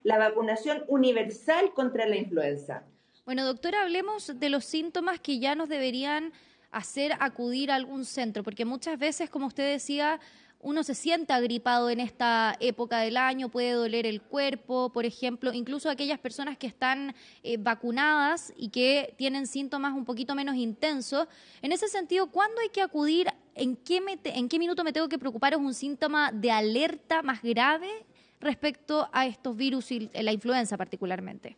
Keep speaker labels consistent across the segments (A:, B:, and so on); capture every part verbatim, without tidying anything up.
A: la vacunación universal contra la influenza.
B: Bueno, doctora, hablemos de los síntomas que ya nos deberían hacer acudir a algún centro, porque muchas veces, como usted decía, uno se siente agripado en esta época del año, puede doler el cuerpo, por ejemplo, incluso aquellas personas que están eh, vacunadas y que tienen síntomas un poquito menos intensos. En ese sentido, ¿cuándo hay que acudir? ¿En qué, me te, en qué minuto me tengo que preocupar? ¿Es un síntoma de alerta más grave respecto a estos virus y la influenza particularmente?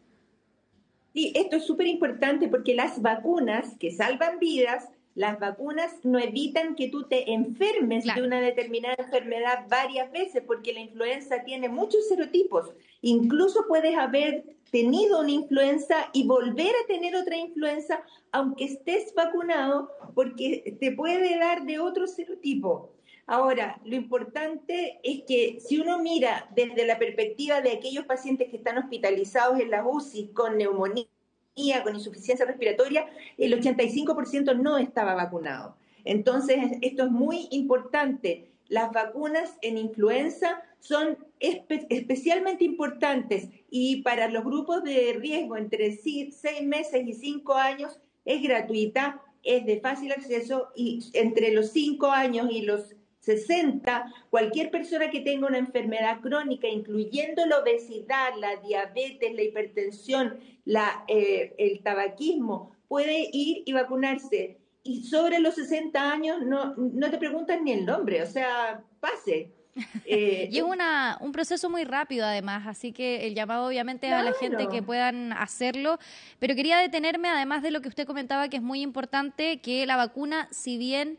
A: Sí, esto es súper importante porque las vacunas que salvan vidas, las vacunas no evitan que tú te enfermes de
B: Claro.
A: una determinada enfermedad varias veces, porque la influenza tiene muchos serotipos. Incluso puedes haber tenido una influenza y volver a tener otra influenza, aunque estés vacunado, porque te puede dar de otro serotipo. Ahora, lo importante es que si uno mira desde la perspectiva de aquellos pacientes que están hospitalizados en las U C I con neumonía, con insuficiencia respiratoria, el ochenta y cinco por ciento no estaba vacunado. Entonces, esto es muy importante. Las vacunas en influenza son espe especialmente importantes y para los grupos de riesgo entre seis meses y cinco años es gratuita, es de fácil acceso y entre los cinco años y los sesenta, cualquier persona que tenga una enfermedad crónica, incluyendo la obesidad, la diabetes, la hipertensión, la, eh, el tabaquismo, puede ir y vacunarse. Y sobre los sesenta años no, no te preguntan ni el nombre, o sea, pase.
B: Y es
A: Eh,
B: una, un proceso muy rápido además, así que el llamado obviamente es a la gente que
A: claro.
B: puedan hacerlo, pero quería detenerme además de lo que usted comentaba que es muy importante, que la vacuna, si bien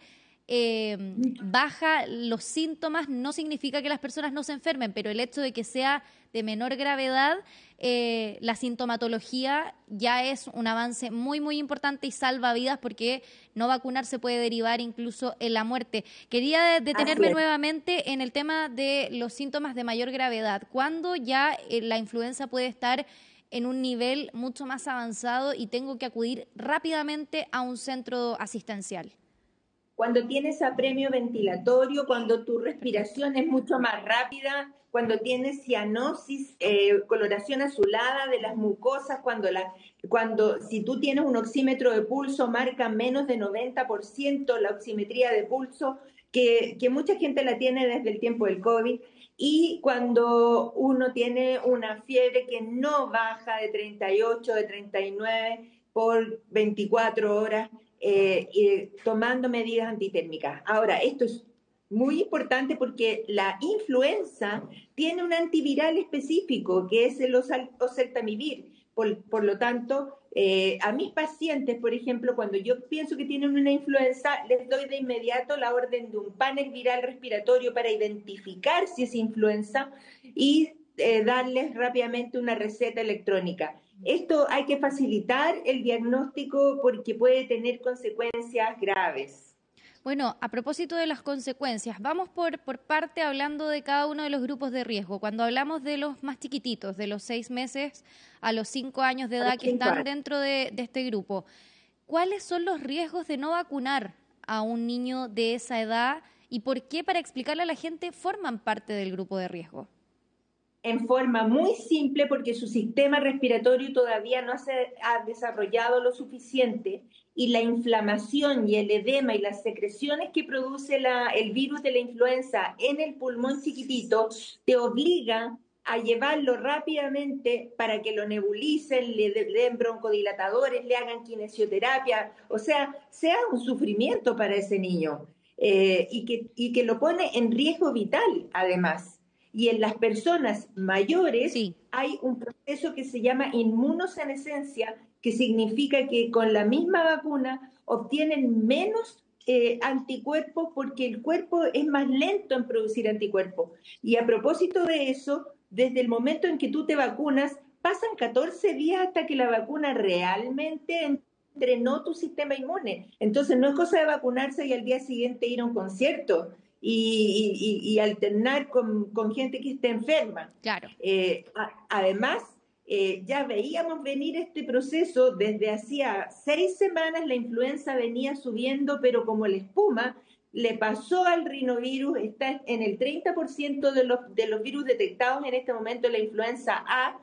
B: eh, baja los síntomas, no significa que las personas no se enfermen, pero el hecho de que sea de menor gravedad, eh, la sintomatología ya es un avance muy, muy importante y salva vidas porque no vacunarse puede derivar incluso en la muerte. Quería
A: Así
B: detenerme
A: es.
B: nuevamente en el tema de los síntomas de mayor gravedad. ¿Cuándo ya eh, la influenza puede estar en un nivel mucho más avanzado y tengo que acudir rápidamente a un centro asistencial?
A: Cuando tienes apremio ventilatorio, cuando tu
B: Perfecto.
A: respiración es mucho más rápida, cuando tienes cianosis, eh, coloración azulada de las mucosas, cuando, la, cuando si tú tienes un oxímetro de pulso marca menos de noventa por ciento la oximetría de pulso, que, que mucha gente la tiene desde el tiempo del COVID, y cuando uno tiene una fiebre que no baja de treinta y ocho, de treinta y nueve por veinticuatro horas, eh, y tomando medidas antitérmicas. Ahora, esto es muy importante porque la influenza tiene un antiviral específico que es el oseltamivir. Por, por lo tanto, eh, a mis pacientes, por ejemplo, cuando yo pienso que tienen una influenza, les doy de inmediato la orden de un panel viral respiratorio para identificar si es influenza y eh, darles rápidamente una receta electrónica. Esto hay que facilitar el diagnóstico porque puede tener consecuencias graves.
B: Bueno, a propósito de las consecuencias, vamos por, por parte hablando de cada uno de los grupos de riesgo. Cuando hablamos de los más chiquititos, de los seis meses a los cinco años de
A: A los
B: edad que
A: cinco
B: están
A: años.
B: dentro de, de este grupo, ¿cuáles son los riesgos de no vacunar a un niño de esa edad y por qué, para explicarle a la gente, forman parte del grupo de riesgo?
A: En forma muy simple porque su sistema respiratorio todavía no se ha desarrollado lo suficiente y la inflamación y el edema y las secreciones que produce la, el virus de la influenza en el pulmón chiquitito te obligan a llevarlo rápidamente para que lo nebulicen, le den broncodilatadores, le hagan kinesioterapia, o sea, sea un sufrimiento para ese niño eh, y, que, y que lo pone en riesgo vital además. Y en las personas mayores
B: Sí.
A: hay un proceso que se llama inmunosenescencia, que significa que con la misma vacuna obtienen menos eh, anticuerpos porque el cuerpo es más lento en producir anticuerpos. Y a propósito de eso, desde el momento en que tú te vacunas, pasan catorce días hasta que la vacuna realmente entrenó tu sistema inmune. Entonces no es cosa de vacunarse y al día siguiente ir a un concierto y, y, y alternar con, con, gente que esté enferma.
B: Claro.
A: Eh, a, además, eh, ya veíamos venir este proceso desde hacía seis semanas, la influenza venía subiendo, pero como la espuma, le pasó al rinovirus, está en el treinta por ciento de los, de los virus detectados en este momento, la influenza A,